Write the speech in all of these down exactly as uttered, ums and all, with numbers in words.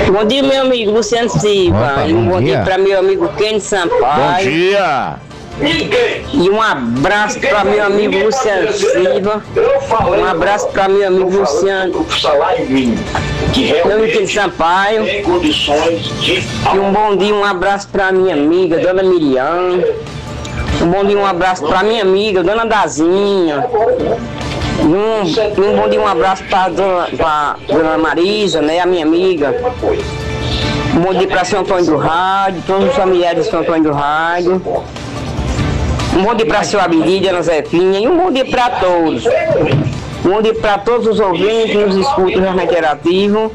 Bom dia, meu amigo Luciano Silva. Opa, e um bom bom dia, dia para meu amigo Kenny Sampaio. Bom dia! E um abraço para meu amigo Luciano Silva. Um abraço para meu amigo Luciano. Meu amigo Kenny Sampaio. E um bom dia, um abraço para minha amiga, Dona Miriam. Um bom dia, um abraço para minha amiga, Dona Dazinha. E um, um bom dia, um abraço para dona, pra Dona Marisa, né, a minha amiga. Um bom dia para São Antônio do Rádio, todos os familiares de São Antônio do Rádio. Um bom dia para seu Abdias, Ana Zefinha, e um bom dia para todos. Um bom dia para todos os ouvintes que nos escutam no Interativo.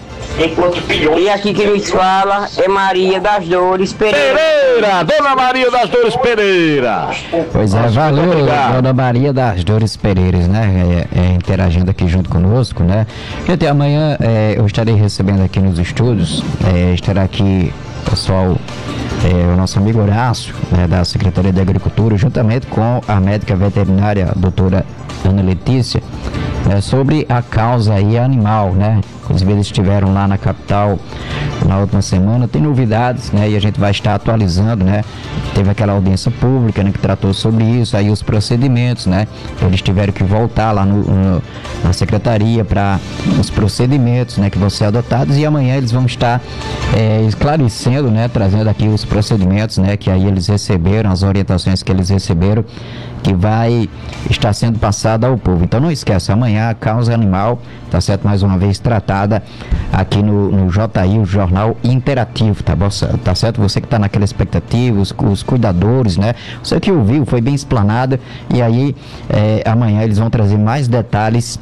E aqui quem nos fala é Maria das Dores Pereira. Pereira, Dona Maria das Dores Pereira. Pois é, valeu, Dona Maria das Dores Pereira, né? É, é, interagindo aqui junto conosco, né? Gente, amanhã é, eu estarei recebendo aqui nos estúdios, é, estará aqui o pessoal, é, o nosso amigo Horácio, né, da Secretaria de Agricultura, juntamente com a médica veterinária, a doutora Ana Letícia, né, sobre a causa aí animal, né? Inclusive eles estiveram lá na capital na última semana, tem novidades, né? E a gente vai estar atualizando, né? Teve aquela audiência pública, né, que tratou sobre isso, aí os procedimentos, né? Eles tiveram que voltar lá no, no, na secretaria para os procedimentos, né, que vão ser adotados, e amanhã eles vão estar é, esclarecendo, né? Trazendo aqui os procedimentos, né? Que aí eles receberam, as orientações que eles receberam, que vai estar sendo passada ao povo. Então não esquece, amanhã a causa animal, tá certo? Mais uma vez tratada aqui no, no J I, o Jornal Interativo, tá bom? Tá certo? Você que tá naquela expectativa, os, os cuidadores, né? Você que ouviu, foi bem explanado, e aí é, amanhã eles vão trazer mais detalhes,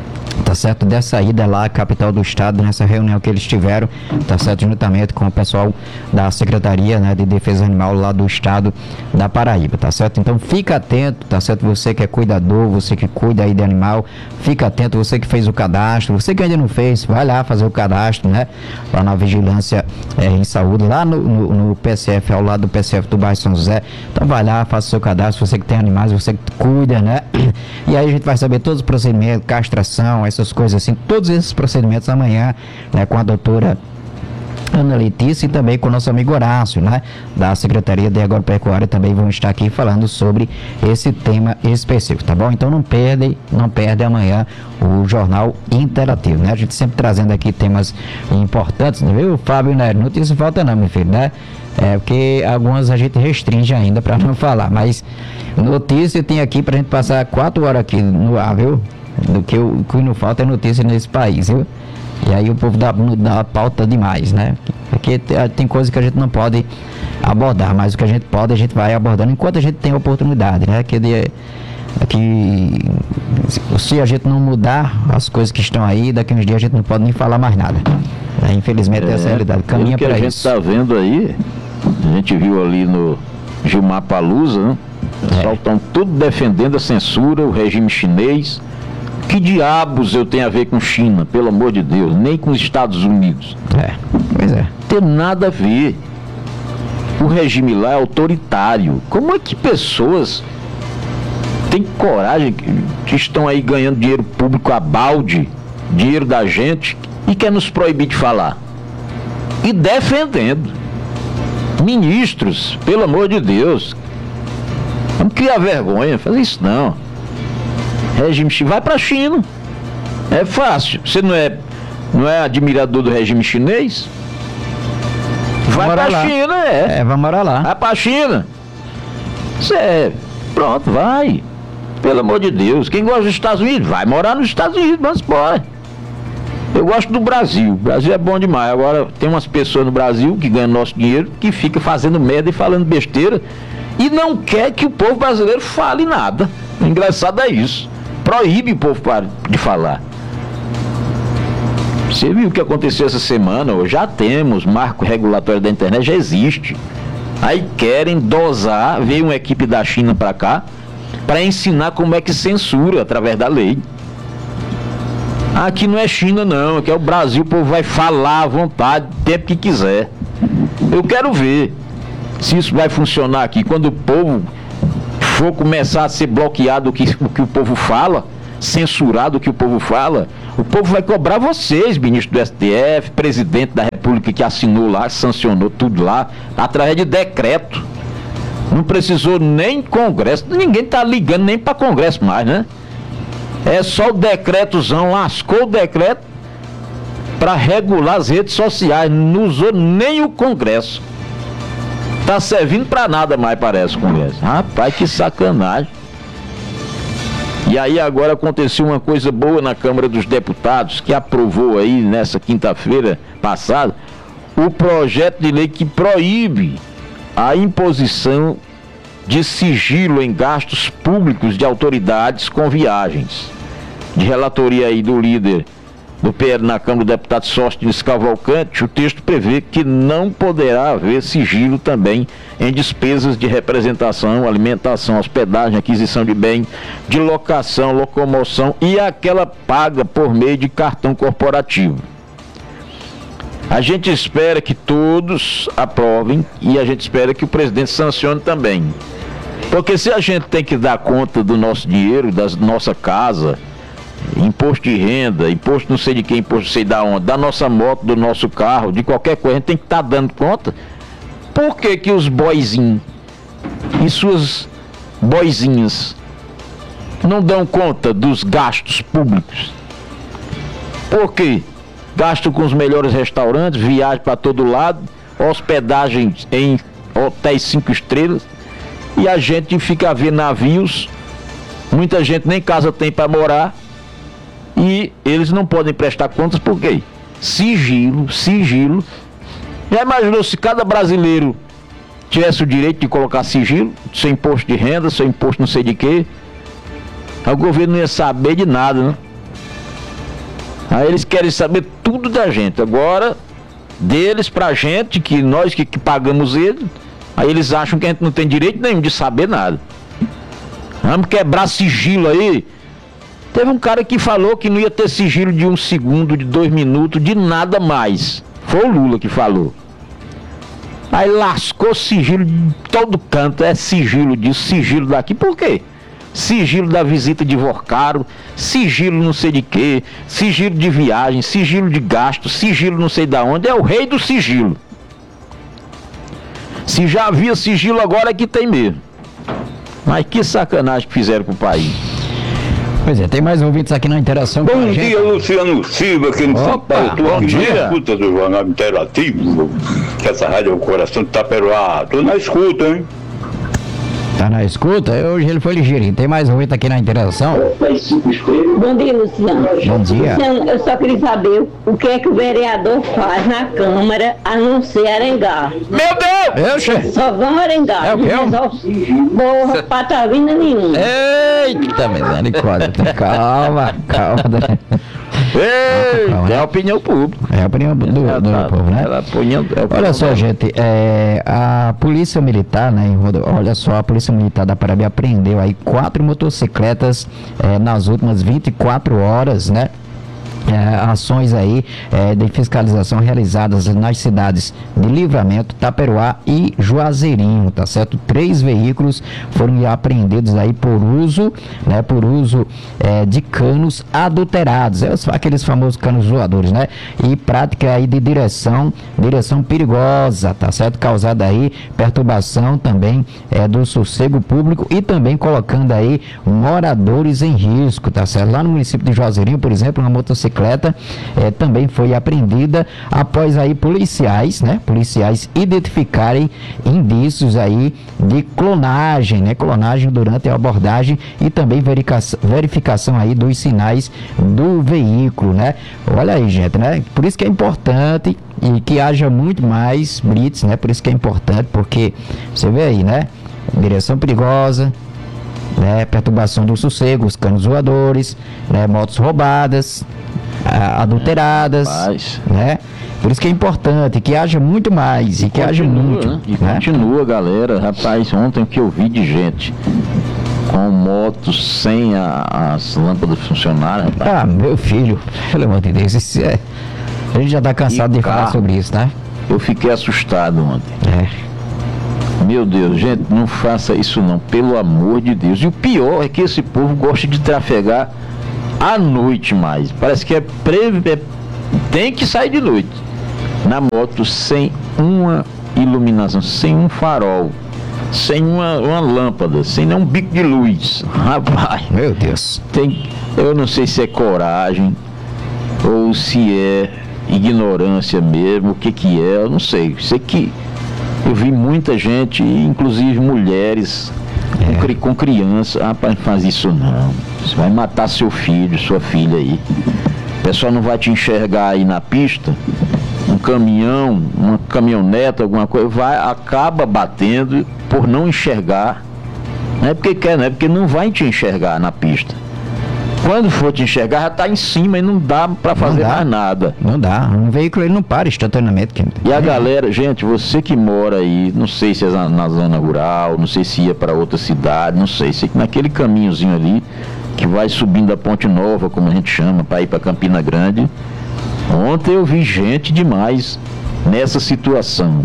tá certo, dessa ida lá à capital do estado, nessa reunião que eles tiveram, tá certo, juntamente com o pessoal da Secretaria, né, de Defesa Animal lá do estado da Paraíba, tá certo? Então fica atento, tá certo, você que é cuidador, você que cuida aí de animal, fica atento, você que fez o cadastro, você que ainda não fez, vai lá fazer o cadastro, né, lá na Vigilância é, em Saúde, lá no, no, no P S F, ao lado do P S F do bairro São José. Então vai lá, faça o seu cadastro, você que tem animais, você que cuida, né, e aí a gente vai saber todos os procedimentos, castração, essas coisas assim, todos esses procedimentos amanhã, né, com a doutora Ana Letícia e também com o nosso amigo Horácio, né, da Secretaria de Agropecuária, também vão estar aqui falando sobre esse tema específico, tá bom? Então não perde, não perde amanhã o Jornal Interativo, né? A gente sempre trazendo aqui temas importantes, né, viu, Fábio, né? Notícia falta não, meu filho, né? É, porque algumas a gente restringe ainda para não falar, mas notícia tem aqui pra gente passar quatro horas aqui no ar, viu? Do que o que não falta é notícia nesse país, viu? E aí o povo dá, dá pauta demais, né? Porque tem coisas que a gente não pode abordar, mas o que a gente pode, a gente vai abordando enquanto a gente tem a oportunidade, né? Que, de, que se a gente não mudar as coisas que estão aí, daqui uns dias a gente não pode nem falar mais nada. É, infelizmente é, essa é a realidade. Caminha para isso. O que a gente está vendo aí, a gente viu ali no Gilmar Palusa, né? O pessoal estão é. tudo defendendo a censura, o regime chinês. Que diabos eu tenho a ver com China, pelo amor de Deus, nem com os Estados Unidos. É, pois é. Tem nada a ver. O regime lá é autoritário. Como é que pessoas têm coragem, que estão aí ganhando dinheiro público a balde, dinheiro da gente, e quer nos proibir de falar? E defendendo. Ministros, pelo amor de Deus. Vamos criar vergonha, fazer isso não. Regime chinês, vai para a China, é fácil. Você não é, não é admirador do regime chinês? Vai para a China, é. É, vai morar lá. Vai para a China. Você, pronto, vai. Pelo amor de Deus, quem gosta dos Estados Unidos, vai morar nos Estados Unidos, mas pode. Eu gosto do Brasil, o Brasil é bom demais. Agora, tem umas pessoas no Brasil que ganham nosso dinheiro, que fica fazendo merda e falando besteira, e não quer que o povo brasileiro fale nada. O engraçado é isso. Proíbe o povo de falar. Você viu o que aconteceu essa semana? Já temos marco regulatório da internet, já existe. Aí querem dosar, veio uma equipe da China para cá para ensinar como é que censura através da lei. Aqui não é China não, aqui é o Brasil, o povo vai falar à vontade, o tempo que quiser. Eu quero ver se isso vai funcionar aqui, quando o povo for começar a ser bloqueado o que, o que o povo fala, censurado o que o povo fala, o povo vai cobrar vocês, ministro do S T F, presidente da República. Pública que assinou lá, sancionou tudo lá, através de decreto. Não precisou nem Congresso, ninguém tá ligando nem para Congresso mais, né? É só o decretozão, lascou o decreto para regular as redes sociais, não usou nem o Congresso. Tá servindo para nada mais, parece, o Congresso. Rapaz, que sacanagem. E aí agora aconteceu uma coisa boa na Câmara dos Deputados, que aprovou aí nessa quinta-feira passada o projeto de lei que proíbe a imposição de sigilo em gastos públicos de autoridades com viagens. De relatoria aí do líder do P L na Câmara, do deputado Sóstenes Cavalcante, o texto prevê que não poderá haver sigilo também em despesas de representação, alimentação, hospedagem, aquisição de bem, de locação, locomoção e aquela paga por meio de cartão corporativo. A gente espera que todos aprovem e a gente espera que o presidente sancione também. Porque se a gente tem que dar conta do nosso dinheiro, da nossa casa, imposto de renda, imposto não sei de quem, imposto não sei da onde, da nossa moto, do nosso carro, de qualquer coisa, a gente tem que estar dando conta. Por que que os boizinhos e suas boizinhas não dão conta dos gastos públicos? Por quê? Gasto com os melhores restaurantes, viagem para todo lado, hospedagem em hotéis cinco estrelas, e a gente fica a ver navios, muita gente nem casa tem para morar, e eles não podem prestar contas. Por quê? Sigilo, sigilo. Já imaginou se cada brasileiro tivesse o direito de colocar sigilo, seu imposto de renda, seu imposto não sei de quê? O governo não ia saber de nada, né? Aí eles querem saber tudo da gente. Agora, deles pra gente, que nós que, que pagamos eles, aí eles acham que a gente não tem direito nenhum de saber nada. Vamos quebrar sigilo aí. Teve um cara que falou que não ia ter sigilo de um segundo, de dois minutos, de nada mais. Foi o Lula que falou. Aí lascou sigilo de todo canto. É sigilo disso, sigilo daqui. Por quê? Sigilo da visita de Vorcaro, sigilo não sei de quê, sigilo de viagem, sigilo de gasto, sigilo não sei da onde. É o rei do sigilo. Se já havia sigilo, agora é que tem mesmo. Mas que sacanagem que fizeram com o país. Pois é, tem mais ouvintes aqui na interação com a Bom gente. dia, Luciano Silva, aqui no São Opa, Paulo. Estou bom aqui dia. na escuta do Jornal Interativo, que essa rádio é o coração de Taperoá. Estou na escuta, hein? Tá na escuta? Hoje ele foi ligeirinho. Tem mais ouvinte aqui na interação? Bom dia, Luciano. Bom dia. Luciano, eu só queria saber o que é que o vereador faz na Câmara a não ser arengar. Meu Deus! Eu, chefe. Só vão arengar. É o quê? Não resolve porra, patavina nenhuma. Eita, misericórdia. Calma, calma. Ei, calma, né? é a opinião pública. É a opinião do, do, Ela do tá- povo, né? ela é a opinião- é a opinião Olha só, dela. gente, é, a Polícia Militar, né, em Rodo- olha só, a Polícia Militar da Paraíba apreendeu aí quatro motocicletas é, nas últimas vinte e quatro horas, né? É, ações aí é, de fiscalização realizadas nas cidades de Livramento, Taperoá e Juazeirinho, tá certo? Três veículos foram apreendidos aí por uso, né, por uso é, de canos adulterados, é, os- aqueles famosos canos voadores, né? E prática aí de direção, direção perigosa, tá certo? Causada aí perturbação também é, do sossego público e também colocando aí moradores em risco, tá certo? Lá no município de Juazeirinho, por exemplo, uma motocicleta eh, também foi apreendida após aí policiais, né? Policiais identificarem indícios aí de clonagem, né? Clonagem durante a abordagem e também verificação, verificação aí dos sinais do veículo, né? Olha aí, gente, né? Por isso que é importante e que haja muito mais blitz, né? Por isso que é importante, porque você vê aí, né? Direção perigosa, né, perturbação do sossego, os canos voadores, né, motos roubadas, a- adulteradas, Rapaz. né? Por isso que é importante que haja muito mais e que haja Continua, muito, né? E né? continua, galera. Rapaz, ontem que eu vi de gente com motos sem a- as lâmpadas funcionarem, rapaz. Ah, meu filho, pelo amor de Deus, isso é... a gente já tá cansado E de falar carro. sobre isso, né? Eu fiquei assustado ontem. É. Meu Deus, gente, não faça isso não, pelo amor de Deus. E o pior é que esse povo gosta de trafegar à noite mais. Parece que é, pre... é... tem que sair de noite. na moto sem uma iluminação, sem um farol, sem uma, uma lâmpada, sem nenhum bico de luz. Rapaz, Meu Deus. tem, eu não sei se é coragem ou se é ignorância mesmo, o que que é, eu não sei. Sei que eu vi muita gente, inclusive mulheres, com, É. cri- com criança. Rapaz, não faz isso não. Você vai matar seu filho, sua filha aí. O pessoal não vai te enxergar aí na pista. Um caminhão, uma caminhoneta, alguma coisa, vai, acaba batendo por não enxergar. Não é porque quer, não é porque não vai te enxergar na pista. Quando for te enxergar, já tá em cima e não dá pra fazer dá. mais nada. Não dá. Um veículo ele não para instantaneamente. Que... E a galera, gente, você que mora aí, não sei se é na, na zona rural, não sei se ia para outra cidade, não sei, sei que naquele caminhozinho ali, que vai subindo a Ponte Nova, como a gente chama, para ir para Campina Grande, ontem eu vi gente demais nessa situação.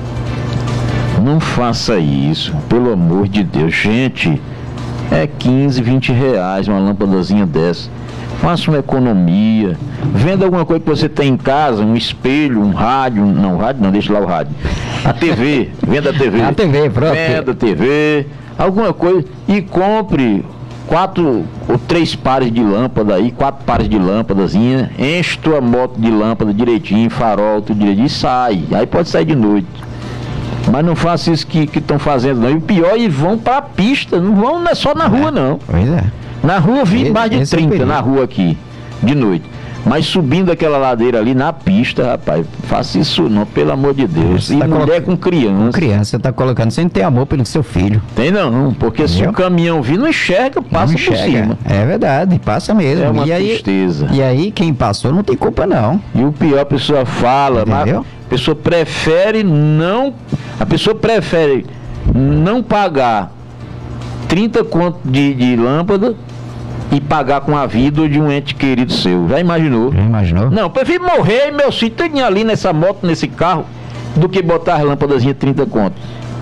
Não faça isso, pelo amor de Deus. Gente, é quinze, vinte reais uma lâmpadazinha dessa. Faça uma economia. Venda alguma coisa que você tem em casa, um espelho, um rádio. Não, rádio não, deixa lá o rádio. A T V, venda a T V. A T V, pronto. Venda a T V, alguma coisa. E compre quatro ou três pares de lâmpada aí, quatro pares de lâmpadazinha. Enche tua moto de lâmpada direitinho, farol, tudo direitinho e sai. Aí pode sair de noite. Mas não faça isso que estão fazendo não. E o pior, eles vão para a pista, não vão não é só na rua não. Pois é. Na rua eu vi Esse- mais de esse é o trinta perigo. na rua aqui, de noite. Mas subindo aquela ladeira ali na pista, rapaz, faça isso não, pelo amor de Deus. Você E tá mulher coloca- com criança. Criança, você tá colocando sem ter amor pelo seu filho. Tem não, porque se Entendeu? o caminhão vir, não enxerga, passa Não por enxerga. cima. É verdade, passa mesmo. É uma e aí, tristeza. E aí, quem passou não tem culpa, não. E o pior, a pessoa fala, mas Entendeu? a pessoa prefere não. A pessoa prefere não pagar trinta conto de, de lâmpada e pagar com a vida de um ente querido seu. Já imaginou? Já imaginou? Não, prefiro morrer e meu filho tudinho ali nessa moto, nesse carro, do que botar as lâmpadazinhas trinta conto.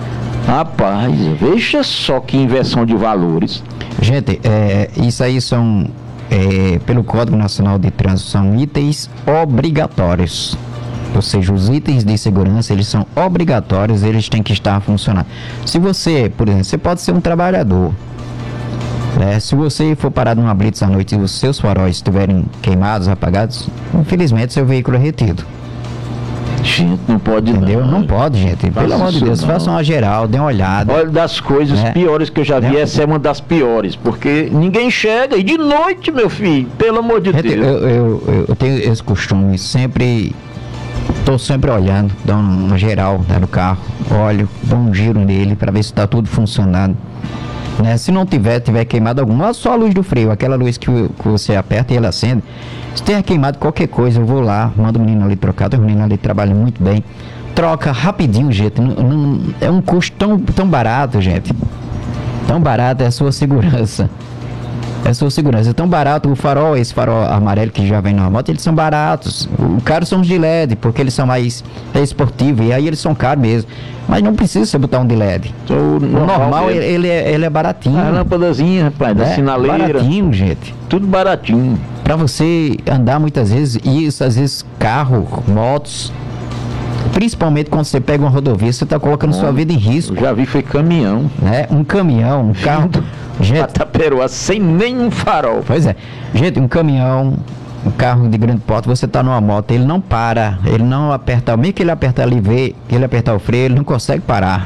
Rapaz, veja só que inversão de valores. Gente, é, isso aí são, é, pelo Código Nacional de Trânsito, são itens obrigatórios. Ou seja, os itens de segurança, eles são obrigatórios, eles têm que estar funcionando. Se você, por exemplo, você pode ser um trabalhador, né? Se você for parado numa blitz à noite e os seus faróis estiverem queimados, apagados, infelizmente seu veículo é retido. Gente, não pode Entendeu? Não pode, gente. Pelo Faça amor de isso Deus, não. faça uma geral, dê uma olhada. Olha, das coisas Né? piores que eu já vi, Né? essa é uma das piores, porque ninguém enxerga, e de noite, meu filho, pelo amor de Gente, Deus. eu, eu, eu tenho esse costume, sempre, tô sempre olhando, dou uma geral, né, no carro, olho, dou um giro nele para ver se está tudo funcionando. Né? Se não tiver, tiver queimado alguma, só a luz do freio, aquela luz que, o- que você aperta e ela acende. Se tiver queimado qualquer coisa, eu vou lá, mando o menino ali trocar, o menino ali trabalha muito bem. Troca rapidinho, gente. Não, não- é um custo tão, tão barato, gente. Tão barato é a sua segurança. É a sua segurança. É tão barato o farol, esse farol amarelo que já vem na moto, eles são baratos. O caro são os de L E D, porque eles são mais é, esportivos, e aí eles são caros mesmo. Mas não precisa você botar um de L E D. Sou O normal, mesmo. ele, ele é, ele é baratinho. A lâmpadazinha, rapaz, da né? sinaleira, Baratinho, gente. tudo baratinho. Pra você andar muitas vezes, e isso às vezes carro, motos, principalmente quando você pega uma rodovia, você tá colocando sua vida em risco, Eu já vi, foi caminhão, né? Um caminhão, um carro. Gente, Pataperoá, sem nenhum farol. pois é. Gente, um caminhão, um carro de grande porte, você tá numa moto, ele não para, ele não aperta, mesmo que ele apertar ali, vê, que ele apertar o freio, ele não consegue parar,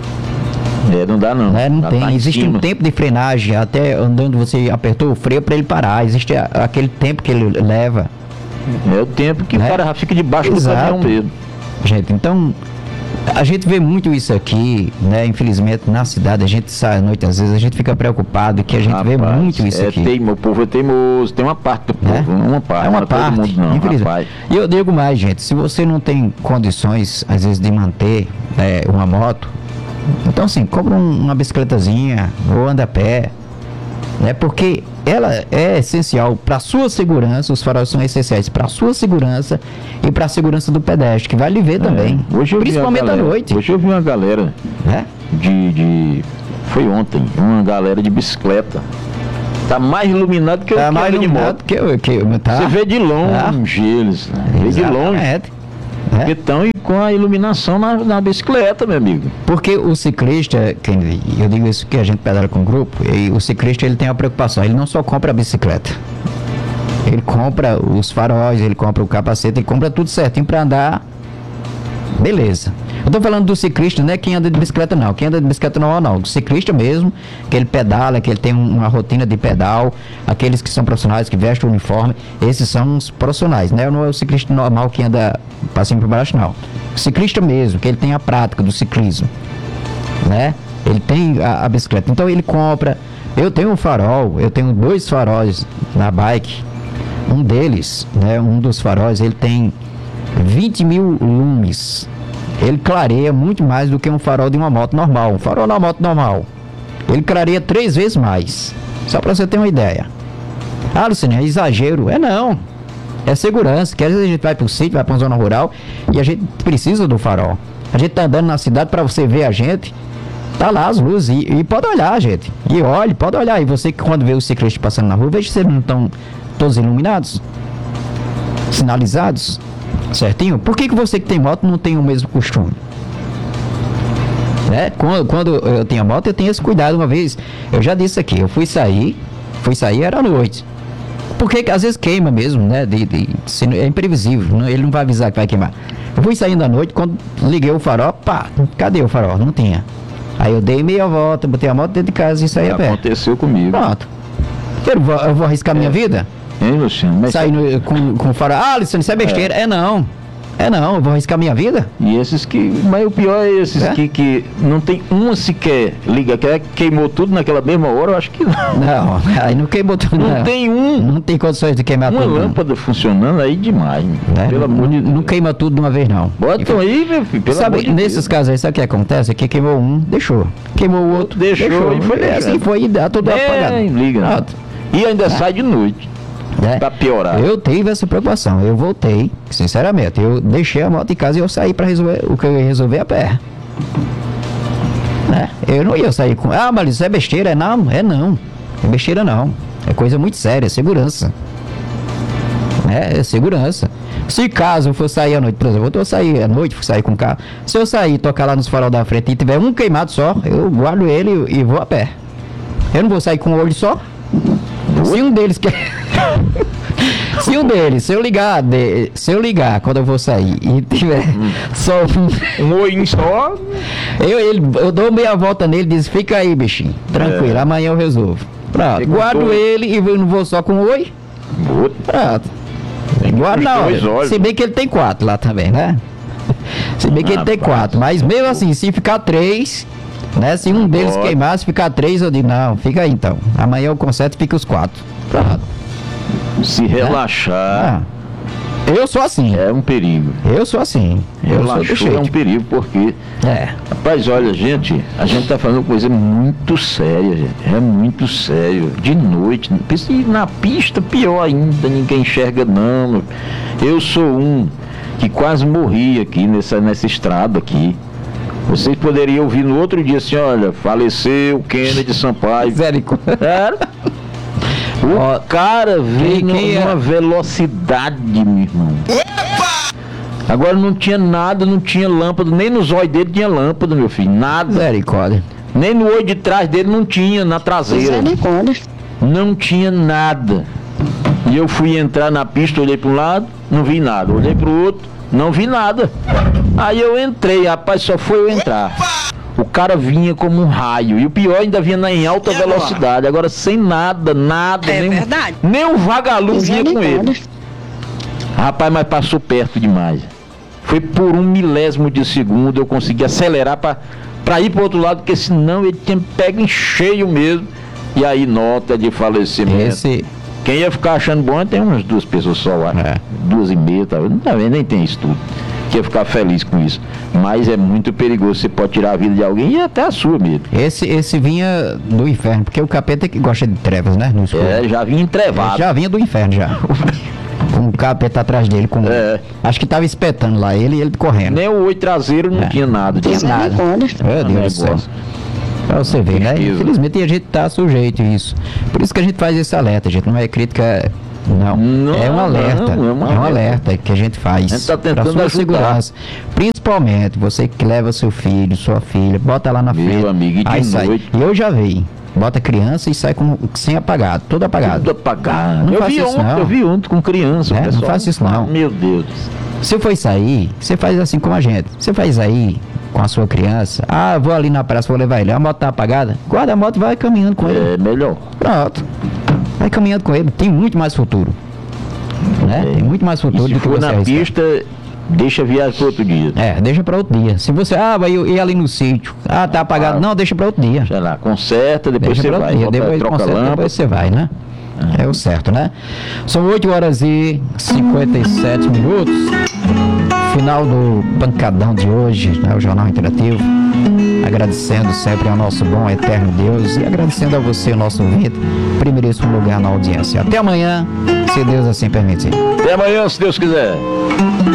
É, não dá não. né? Não Já tem, tá em existe cima. um tempo de frenagem, até andando você apertou o freio para ele parar, existe a- aquele tempo que ele leva. É o tempo que Né? o cara já fica debaixo Exato. do caminhão mesmo. Gente, então a gente vê muito isso aqui, né? Infelizmente na cidade a gente sai à noite, às vezes a gente fica preocupado que a gente vê Rapaz, muito isso é aqui. teimo, o povo é teimoso, tem uma parte do Né? povo, uma parte, É uma não é todo parte, mundo não, infelizmente. rapaz. E eu digo mais, gente, se você não tem condições, às vezes, de manter é, uma moto, então assim, compra um- uma bicicletazinha ou anda a pé, né? Porque ela é essencial para sua segurança, os faróis são essenciais para sua segurança e para a segurança do pedestre, que vai lhe ver também, É, hoje eu vi principalmente uma à galera, noite, Hoje eu vi uma galera né? de, de- foi ontem, uma galera de bicicleta. Tá mais iluminado que o Tá que mais anda de iluminado moto. que, eu- que eu- tá? Você vê de longe eles, né? Vê de longe. Exatamente. Porque estão com a iluminação na, na bicicleta, meu amigo. Porque o ciclista, Kennedy, eu digo isso que a gente pedala com o grupo, e o ciclista ele tem a preocupação, ele não só compra a bicicleta, ele compra os faróis, ele compra o capacete, ele compra tudo certinho para andar, beleza. Eu tô falando do ciclista, não é quem anda de bicicleta não, quem anda de bicicleta não, não, o ciclista mesmo, que ele pedala, que ele tem uma rotina de pedal, aqueles que são profissionais, que vestem o uniforme, esses são os profissionais, né? Não é o ciclista normal que anda para cima e para baixo, não. O ciclista mesmo, que ele tem a prática do ciclismo, né? Ele tem a, a bicicleta, então ele compra. Eu tenho um farol, eu tenho dois faróis na bike, um deles, né? Um dos faróis, ele tem vinte mil lumes. Ele clareia muito mais do que um farol de uma moto normal. Um farol de uma moto normal, ele clareia três vezes mais. Só para você ter uma ideia. Ah, Luciano, é exagero. É não. É segurança. Quer dizer, a gente vai para o sítio, vai para uma zona rural e a gente precisa do farol. A gente tá andando na cidade, para você ver a gente, tá lá as luzes. E, e pode olhar, gente. E olhe, pode olhar. E você que quando vê os ciclistas passando na rua, veja se eles não estão todos iluminados, sinalizados. Certinho? Por que, que você que tem moto não tem o mesmo costume? Né? Quando, quando eu tinha moto, eu tinha esse cuidado. Uma vez, eu já disse aqui, eu fui sair, fui sair, era à noite. Porque às vezes queima mesmo, né? De, de, é imprevisível, não, ele não vai avisar que vai queimar. Eu fui saindo à noite, quando liguei o farol, pá, cadê o farol? Não tinha. Aí eu dei meia volta, botei a moto dentro de casa e saí a pé. Aconteceu comigo. Pronto. Eu vou, eu vou arriscar é. minha vida? Hein, Luciano? Mas... Sair com, com o farol. Ah, Luciano, isso é besteira. É, é não. É não, eu vou arriscar minha vida. E esses que... Mas o pior é esses é? Que, que não tem uma sequer liga, que queimou tudo naquela mesma hora, eu acho que não. Não, aí não queimou tudo, não. Não tem um. Não tem condições de queimar uma tudo. Uma lâmpada não. Funcionando aí demais. É, pelo amor de Deus. Não queima tudo de uma vez, não. Bota aí, meu filho, pelo sabe, amor de nesses Deus. casos aí, sabe o que acontece? É que queimou um, deixou. Queimou o outro, deixou. deixou. E foi é, assim, foi e dá tudo é, apagado. Liga. Ah. E ainda ah. sai de noite. É. Pra piorar. Eu tive essa preocupação. Eu voltei, sinceramente. Eu deixei a moto em casa e eu saí pra resolver o que eu ia resolver a pé. Né? Eu não ia sair com. Ah, mas isso é besteira. É não, é não. É besteira não. É coisa muito séria, é segurança. É, é segurança. Se caso eu for sair à noite, por exemplo, eu tô sair à noite, for sair com o carro. Se eu sair, tocar lá nos farol da frente e tiver um queimado só, eu guardo ele e vou a pé. Eu não vou sair com um olho só. Se um deles quer. Se um deles, se eu ligar, de, se eu ligar quando eu vou sair e tiver hum. só um, um olhinho só, eu, ele, eu dou meia volta nele e diz, fica aí, bichinho, tranquilo, é. amanhã eu resolvo. Pronto, guardo ele e eu não vou só com um oi. Pronto. Guardo não, se bem que ele tem quatro lá também, né? Se bem que ah, ele tem quatro, mas mesmo assim, se ficar três, né? Se um deles Pode. queimar, se ficar três, eu digo, não, fica aí então. Amanhã eu conserto e fica os quatro. Pronto. Se relaxar. Ah, eu sou assim. É um perigo. Eu sou assim. Eu Relaxou sou é um perigo, porque. É. Rapaz, olha, gente, a gente tá falando coisa muito séria, gente. É muito sério. De noite. E na pista, pior ainda, ninguém enxerga, não. Eu sou um que quase morri aqui nessa, nessa estrada aqui. Vocês poderiam ouvir no outro dia assim, olha, faleceu Kennedy Sampaio. Misericórdia. Era. O Ó, cara veio que numa é? velocidade, meu irmão. Opa! Agora não tinha nada, não tinha lâmpada, nem nos olhos dele tinha lâmpada, meu filho, nada. Misericórdia. Nem no olho de trás dele não tinha, na traseira. Misericórdia. Não tinha nada. E eu fui entrar na pista, olhei para um lado, não vi nada. Olhei para o outro, não vi nada. Aí eu entrei, rapaz, só foi eu entrar. O cara vinha como um raio. E o pior, ainda vinha em alta velocidade. Agora sem nada, nada. É nem, verdade. Nem um vagalume vinha com ele. Rapaz, mas passou perto demais. Foi por um milésimo de segundo eu consegui acelerar para ir para o outro lado, porque senão ele tinha pego em cheio mesmo. E aí, nota de falecimento. Esse... Quem ia ficar achando bom, tem umas duas pessoas só lá. É. Duas e meia, tá vendo? Tá vendo? Nem tem isso tudo. Que ia ficar feliz com isso. Mas é muito perigoso. Você pode tirar a vida de alguém e até a sua mesmo. Esse, esse vinha do inferno, porque o capeta é que gosta de trevas, né? No escuro. É, já vinha entrevado. Já vinha do inferno, já. Com o capeta atrás dele. Com... É. Acho que tava espetando lá, ele e ele correndo. Nem o oi traseiro não é. tinha nada. Tinha nada. Meu Deus do céu. Pra você ver, né? Infelizmente a gente tá sujeito a isso. Por isso que a gente faz esse alerta, gente. Não é crítica Não, Não, é um alerta, não, é é um um alerta. alerta que a gente faz A gente tá para tentando sua ajudar. segurança. Principalmente você que leva seu filho, sua filha, bota lá na Meu frente. amigo, e de aí sai. noite? Eu já vi. Bota criança e sai com, sem apagado, tudo apagado. Tudo apagado. Não eu faça vi isso, ontem, não. eu vi ontem com criança. o É, não pessoal. faça isso, não. Ah, meu Deus. Se for sair, você faz assim como a gente. Você faz aí com a sua criança. Ah, vou ali na praça, vou levar ele. A moto tá apagada. Guarda a moto e vai caminhando com ele. É melhor. Pronto. Vai caminhando com ele. Tem muito mais futuro. Né? Tem muito mais E futuro se do que for você na arriscar. pista, deixa a viagem para outro dia. É, deixa pra outro dia. Se você, ah, vai ir ali no sítio. Ah, tá apagado. Ah. Não, deixa pra outro dia. Sei lá, conserta, depois Deixa você pra vai. outro dia. Volta, Depois, troca a conserta, lâmpada. depois você vai, né? É o certo, né? São oito horas e cinquenta e sete minutos. Final do pancadão de hoje, né? O Jornal Interativo. Agradecendo sempre ao nosso bom eterno Deus e agradecendo a você, nosso ouvinte, primeiríssimo lugar na audiência. Até amanhã, se Deus assim permitir. Até amanhã, se Deus quiser.